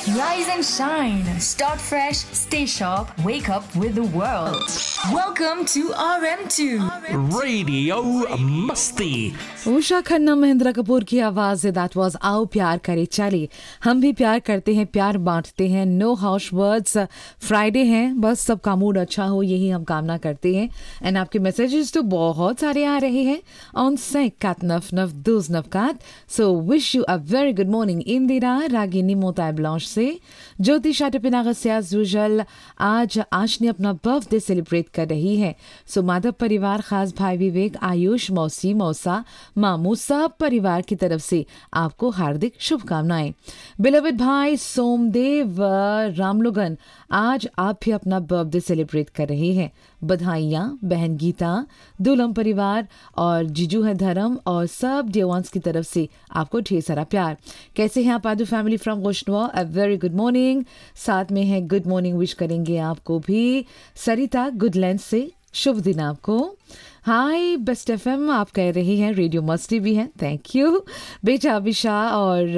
Rise and shine. Start fresh. Stay sharp. Wake up with the world. Welcome to RM2. Radio मस्ती। उषा खन्ना, महेंद्र कपूर की आवाज है। That was आओ प्यार करे चले। हम भी प्यार करते हैं, प्यार बांटते हैं। No house words. फ्राइडे है, बस सबका मूड अच्छा हो, यही हम कामना करते हैं। एंड आपके मैसेजेस तो बहुत सारे आ रहे हैं ऑन सेक कात नफ नफ दूज नफ कात। So wish you a very good morning Indira Ragini मोताय blanche से। ज्योति शाटपिनागस्या जुजल आज आशनी अपना बर्थडे सेलिब्रेट कर रही है। सो माधव परिवार, खास भाई विवेक, आयुष, मौसी, मौसा, मामू, सब परिवार की तरफ से आपको हार्दिक शुभकामनाएं। बिलविड भाई सोमदेव रामलोगन, आज आप भी अपना बर्थडे सेलिब्रेट कर रहे हैं। बधाइयाँ बहन गीता, दुलम परिवार और जीजू है धर्म और सब डियर की तरफ से आपको ढेर सारा प्यार। कैसे हैं आप आदू family from गोशनुआ? A very good morning. साथ में है गुड मॉर्निंग विश करेंगे आपको भी सरिता गुडलैंड से। शुभ दिन आपको। हाय बेस्ट एफएम, आप कह रही हैं रेडियो मस्ती भी है, थैंक यू। बेटा अभिषा और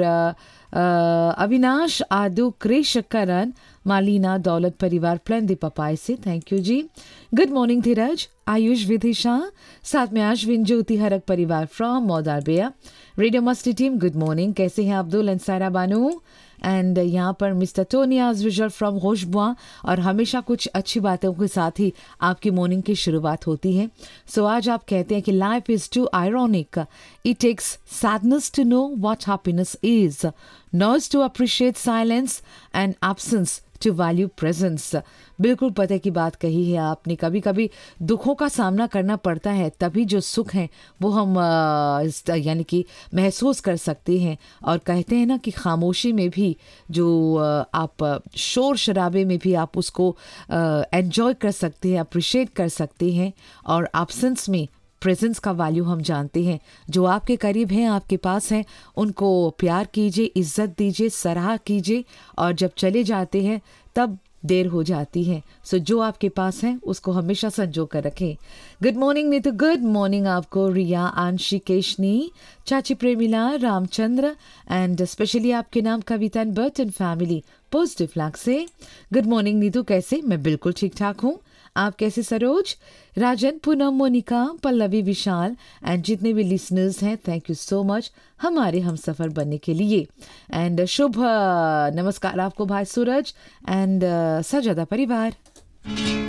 अविनाश आदू कृष्णकरण, मालिना दौलत परिवार प्लान दी पपाई से, thank you ji. Good morning धीरज, आयुष विदिशा, साथ में अश्विन ज्योति हरक परिवार फ्रॉम मौदारबेया। रेडियो मस्ती टीम गुड मॉर्निंग, कैसे हैं अब्दुल एंड सारा बानू? एंड यहाँ पर मिस्टर टोनिया विजुअल फ्रॉम होशबुआ। और हमेशा कुछ अच्छी बातों के साथ ही आपकी मॉर्निंग की शुरुआत होती है। सो आज आप कहते हैं कि life is to ironic, it takes sadness to know what happiness is, नॉज to appreciate silence and absence to value presence. बिल्कुल पते की बात कही है आपने। कभी कभी दुखों का सामना करना पड़ता है, तभी जो सुख है वो हम यानी कि महसूस कर सकते हैं। और कहते हैं ना कि खामोशी में भी जो आप शोर शराबे में भी आप उसको एंजॉय कर सकते हैं, अप्रिशिएट कर सकते हैं। और एब्सेंस में प्रेजेंस का वैल्यू हम जानते हैं। जो आपके करीब हैं, आपके पास हैं, उनको प्यार कीजिए, इज्जत दीजिए, सराह कीजिए। और जब चले जाते हैं तब देर हो जाती है। सो जो आपके पास है उसको हमेशा संजो कर रखें। Good morning Neetu, good morning आपको। रिया, आंशी, केशनी, चाची प्रेमिला, रामचंद्र एंड स्पेशली आपके नाम कविता and Burton family positive flag से। गुड मॉर्निंग नीतू, कैसे? मैं बिल्कुल ठीक ठाक हूँ, आप कैसे? सरोज, राजन, पूनम, मोनिका, पल्लवी, विशाल एंड जितने भी लिसनर्स हैं, थैंक यू सो मच हमारे हम सफ़र बनने के लिए। एंड शुभ नमस्कार आपको भाई सूरज एंड सजादा परिवार।